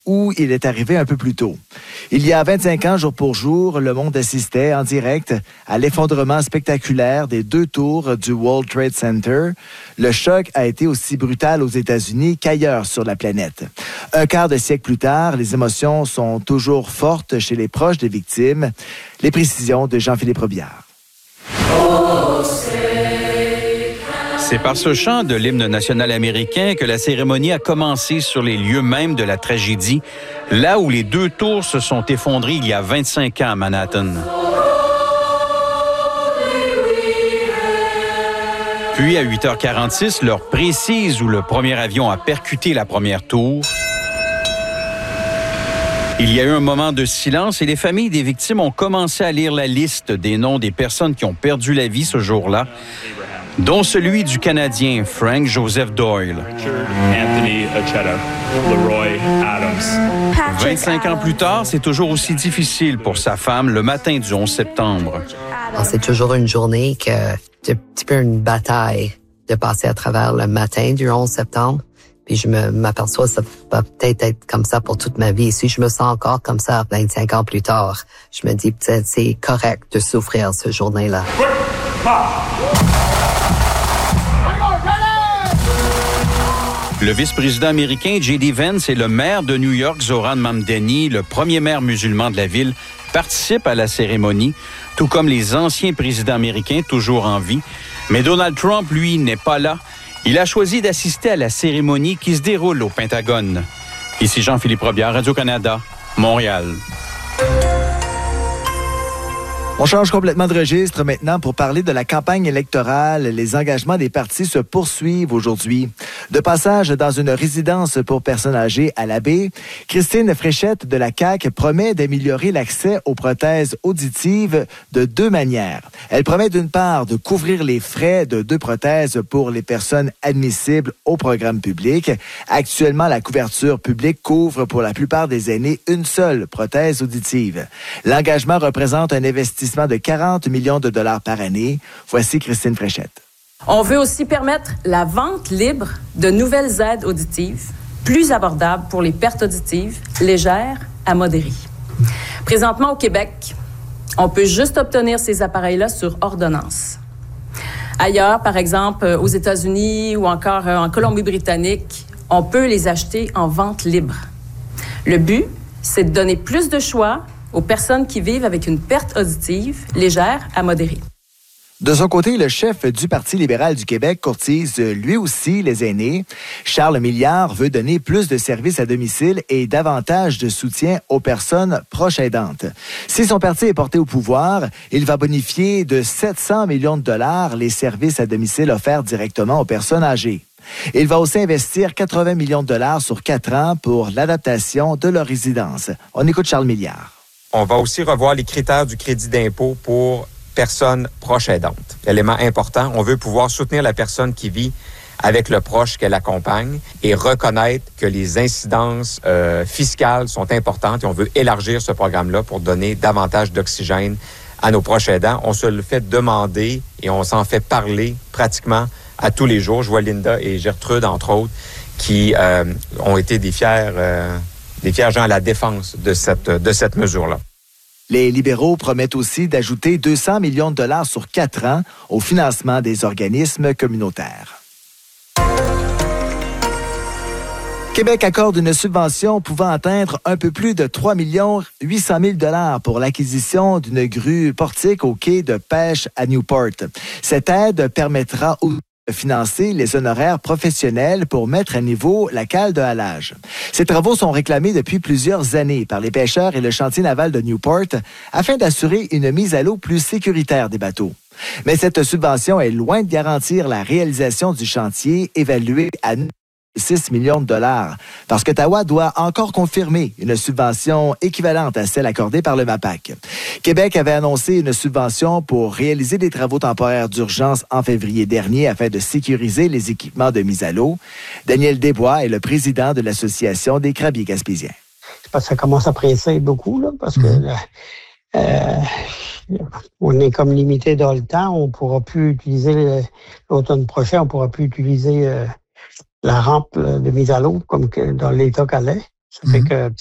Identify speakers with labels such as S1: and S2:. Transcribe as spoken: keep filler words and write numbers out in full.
S1: où il est arrivé un peu plus tôt. Il y a vingt-cinq ans, jour pour jour, le monde assistait en direct à l'effondrement spectaculaire des deux tours du World Trade Center. Le choc a été aussi brutal aux États-Unis qu'ailleurs sur la planète. Un quart de siècle plus tard, les émotions sont toujours fortes chez les proches des victimes. Les précisions de Jean-Philippe Robillard.
S2: C'est par ce chant de l'hymne national américain que la cérémonie a commencé sur les lieux mêmes de la tragédie, là où les deux tours se sont effondrées il y a vingt-cinq ans à Manhattan. Puis, à huit heures quarante-six, l'heure précise où le premier avion a percuté la première tour, il y a eu un moment de silence et les familles des victimes ont commencé à lire la liste des noms des personnes qui ont perdu la vie ce jour-là, dont celui du Canadien Frank Joseph Doyle.
S3: Anthony Ocheto, Leroy Adams.
S2: vingt-cinq ans plus tard, c'est toujours aussi difficile pour sa femme le matin du onze septembre.
S4: C'est toujours une journée que c'est un petit peu une bataille de passer à travers le matin du onze septembre. Puis je me, m'aperçois que ça va peut-être être comme ça pour toute ma vie. Si je me sens encore comme ça vingt-cinq ans plus tard, je me dis peut-être c'est correct de souffrir ce journée-là.
S2: Le vice-président américain J D Vance et le maire de New York, Zoran Mamdani, le premier maire musulman de la ville, participent à la cérémonie, tout comme les anciens présidents américains toujours en vie. Mais Donald Trump, lui, n'est pas là. Il a choisi d'assister à la cérémonie qui se déroule au Pentagone. Ici Jean-Philippe Robillard, Radio-Canada, Montréal.
S1: On change complètement de registre maintenant pour parler de la campagne électorale. Les engagements des partis se poursuivent aujourd'hui. De passage dans une résidence pour personnes âgées à la baie, Christine Fréchette de la C A Q promet d'améliorer l'accès aux prothèses auditives de deux manières. Elle promet d'une part de couvrir les frais de deux prothèses pour les personnes admissibles au programme public. Actuellement, la couverture publique couvre pour la plupart des aînés une seule prothèse auditive. L'engagement représente un investissement de quarante millions de dollars par année. Voici Christine Fréchette.
S5: On veut aussi permettre la vente libre de nouvelles aides auditives, plus abordables pour les pertes auditives, légères à modérées. Présentement au Québec, on peut juste obtenir ces appareils-là sur ordonnance. Ailleurs, par exemple, aux États-Unis ou encore en Colombie-Britannique, on peut les acheter en vente libre. Le but, c'est de donner plus de choix aux personnes qui vivent avec une perte auditive légère à modérée.
S1: De son côté, le chef du Parti libéral du Québec courtise lui aussi les aînés. Charles Milliard veut donner plus de services à domicile et davantage de soutien aux personnes proches aidantes. Si son parti est porté au pouvoir, il va bonifier de sept cents millions de dollars les services à domicile offerts directement aux personnes âgées. Il va aussi investir quatre-vingts millions de dollars sur quatre ans pour l'adaptation de leur résidence. On écoute Charles Milliard.
S6: On va aussi revoir les critères du crédit d'impôt pour personnes proches aidantes. Élément important, on veut pouvoir soutenir la personne qui vit avec le proche qu'elle accompagne et reconnaître que les incidences euh, fiscales sont importantes et on veut élargir ce programme-là pour donner davantage d'oxygène à nos proches aidants. On se le fait demander et on s'en fait parler pratiquement à tous les jours. Je vois Linda et Gertrude, entre autres, qui euh, ont été des fiers... Euh, des fiers gens à la défense de cette, de cette mesure-là.
S1: Les libéraux promettent aussi d'ajouter deux cents millions de dollars sur quatre ans au financement des organismes communautaires. Québec accorde une subvention pouvant atteindre un peu plus de trois millions huit cent mille dollars pour l'acquisition d'une grue portique au quai de pêche à Newport. Cette aide permettra aussi de financer les honoraires professionnels pour mettre à niveau la cale de halage. Ces travaux sont réclamés depuis plusieurs années par les pêcheurs et le chantier naval de Newport afin d'assurer une mise à l'eau plus sécuritaire des bateaux. Mais cette subvention est loin de garantir la réalisation du chantier évalué à six millions de dollars, parce qu'Ottawa doit encore confirmer une subvention équivalente à celle accordée par le MAPAC. Québec avait annoncé une subvention pour réaliser des travaux temporaires d'urgence en février dernier afin de sécuriser les équipements de mise à l'eau. Daniel Desbois est le président de l'Association des crabiers gaspésiens.
S7: C'est parce que ça commence à presser beaucoup, là, parce que là, euh, on est comme limité dans le temps. On ne pourra plus utiliser, le, l'automne prochain, on ne pourra plus utiliser... Euh, la rampe de mise à l'eau, comme que dans l'état qu'elle est. Ça fait que